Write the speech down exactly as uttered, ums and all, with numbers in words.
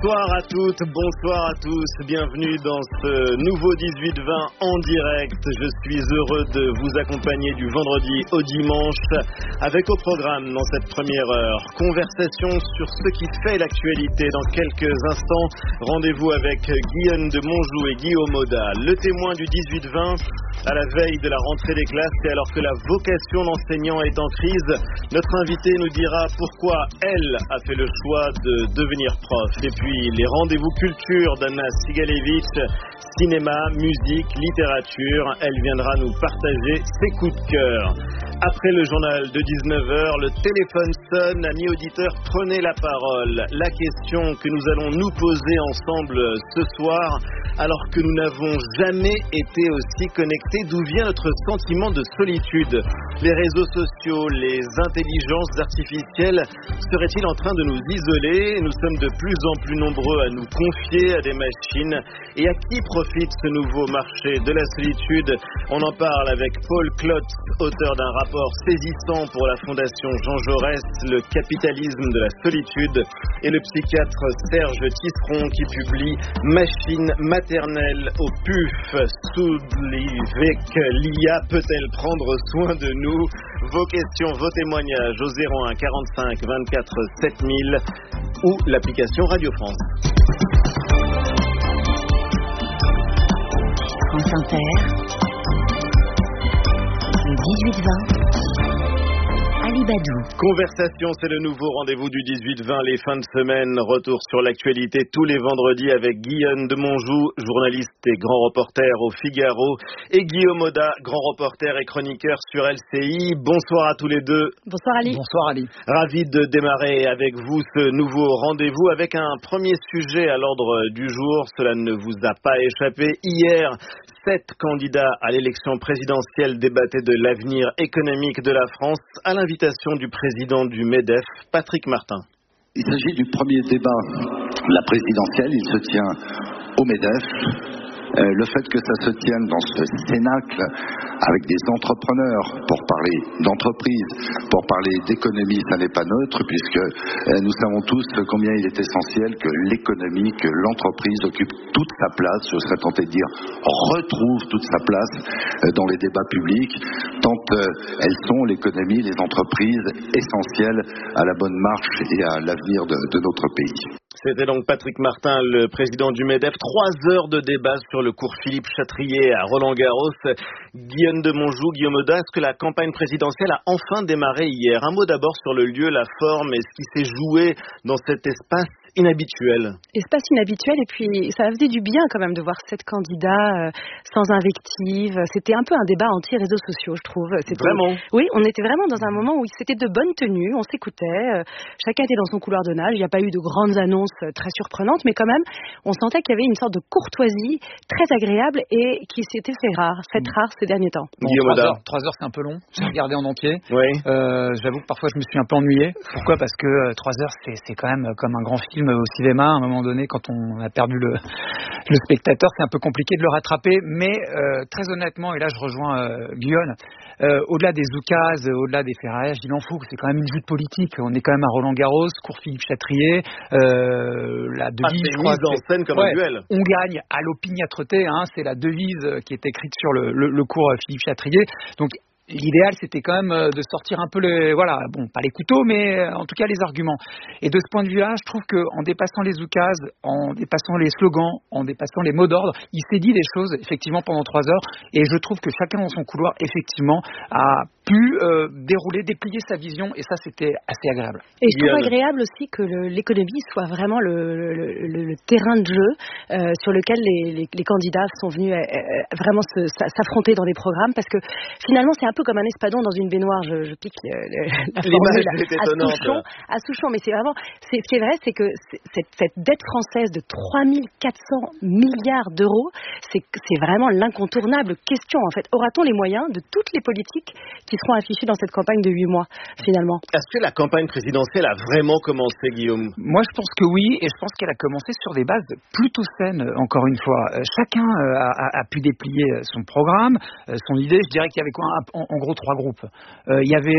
Bonsoir à toutes, bonsoir à tous, bienvenue dans ce nouveau dix-huit vingt en direct. Je suis heureux de vous accompagner du vendredi au dimanche avec au programme dans cette première heure, conversation sur ce qui fait l'actualité. Dans quelques instants, rendez-vous avec Guillaume de Monjou et Guillaume Oda, le témoin du dix-huit vingt à la veille de la rentrée des classes et alors que la vocation d'enseignant est en crise. Notre invité nous dira pourquoi elle a fait le choix de devenir prof. Et puis les rendez-vous culture d'Anna Sigalevitch, cinéma, musique, littérature. Elle viendra nous partager ses coups de cœur. Après le journal de dix-neuf heures, le téléphone sonne. Amis auditeurs, prenez la parole. La question que nous allons nous poser ensemble ce soir, alors que nous n'avons jamais été aussi connectés, d'où vient notre sentiment de solitude? Les réseaux sociaux, les intelligences artificielles seraient-ils en train de nous isoler? Nous sommes de plus en plus nombreux à nous confier à des machines. Et à qui profite ce nouveau marché de la solitude? On en parle avec Paul Klotz, auteur d'un rapport saisissant pour la Fondation Jean Jaurès, Le capitalisme de la solitude, et le psychiatre Serge Tisseron qui publie Machine maternelle au P U F. Soudlivek, l'I A peut-elle prendre soin de nous? Vos questions, vos témoignages au zéro un quarante-cinq vingt-quatre sept mille ou l'application Radio France. France Inter, le dix-huit vingt. Ali Badou. Conversation, c'est le nouveau rendez-vous du dix-huit vingt, les fins de semaine. Retour sur l'actualité tous les vendredis avec Guillaume de Monjou, journaliste et grand reporter au Figaro, et Guillaume Oda, grand reporter et chroniqueur sur L C I. Bonsoir à tous les deux. Bonsoir Ali. Bonsoir Ali. Ravi de démarrer avec vous ce nouveau rendez-vous avec un premier sujet à l'ordre du jour. Cela ne vous a pas échappé. Hier, sept candidats à l'élection présidentielle débattaient de l'avenir économique de la France à l'invitation du président du MEDEF, Patrick Martin. Il s'agit du premier débat, la présidentielle, il se tient au MEDEF. Euh, le fait que ça se tienne dans ce cénacle avec des entrepreneurs pour parler d'entreprise, pour parler d'économie, ça n'est pas neutre puisque euh, nous savons tous combien il est essentiel que l'économie, que l'entreprise occupe toute sa place, je serais tenté de dire retrouve toute sa place euh, dans les débats publics, tant euh, elles sont, l'économie, les entreprises, essentielles à la bonne marche et à l'avenir de, de notre pays. C'était donc Patrick Martin, le président du MEDEF. Trois heures de débat sur le cours Philippe Chatrier à Roland-Garros. Guillaume de Monjou, Guillaume Oda, est-ce que la campagne présidentielle a enfin démarré hier? Un mot d'abord sur le lieu, la forme et ce qui s'est joué dans cet espace inhabituel. Espace inhabituel, et puis ça faisait du bien quand même de voir sept candidats euh, sans invective. C'était un peu un débat anti-réseaux sociaux, je trouve. C'était... Vraiment? Oui, on était vraiment dans un moment où c'était de bonne tenue, on s'écoutait, euh, chacun était dans son couloir de nage, il n'y a pas eu de grandes annonces euh, très surprenantes, mais quand même, on sentait qu'il y avait une sorte de courtoisie très agréable et qui s'était fait rare, faite Mmh. rare ces derniers temps. Bon, trois, heures, trois heures, c'est un peu long. J'ai regardé en entier. Oui. Euh, j'avoue que parfois je me suis un peu ennuyé. Pourquoi? Parce que euh, trois heures, c'est, c'est quand même comme un grand film au cinéma. À un moment donné, quand on a perdu le, le spectateur, c'est un peu compliqué de le rattraper. Mais euh, très honnêtement, et là je rejoins euh, Guillaume, euh, au-delà des oukases, au-delà des ferrailles, il en faut. C'est quand même une joute politique. On est quand même à Roland-Garros, cours Philippe Chatrier. Euh, la devise, ah, c'est je crois, mise en scène comme ouais, un duel. On gagne à l'opiniâtreté, hein, c'est la devise qui est écrite sur le, le, le cours Philippe Chatrier. Donc l'idéal, c'était quand même de sortir un peu les, voilà, bon, pas les couteaux, mais en tout cas les arguments. Et de ce point de vue-là, je trouve qu'en dépassant les oukases, en dépassant les slogans, en dépassant les mots d'ordre, il s'est dit des choses, effectivement, pendant trois heures. Et je trouve que chacun dans son couloir, effectivement, a pu euh, dérouler, déplier sa vision. Et ça, c'était assez agréable. Et je trouve agréable aussi que le, l'économie soit vraiment le, le, le, le terrain de jeu euh, sur lequel les, les, les candidats sont venus euh, vraiment se, s'affronter dans des programmes. Parce que finalement, c'est un peu comme un espadon dans une baignoire. Je, je pique le, le, la formule à Souchon, à Souchon, mais c'est vraiment, c'est, ce qui est vrai, c'est que cette, cette dette française de trois mille quatre cents milliards d'euros, c'est, c'est vraiment l'incontournable question. En fait, aura-t-on les moyens de toutes les politiques qui seront affichées dans cette campagne de huit mois, finalement? Est-ce que la campagne présidentielle a vraiment commencé, Guillaume? Moi, je pense que oui, et je pense qu'elle a commencé sur des bases plutôt saines, encore une fois. Chacun a, a, a pu déplier son programme, son idée. Je dirais qu'il y avait quoi, en, en gros trois groupes. Euh, il y avait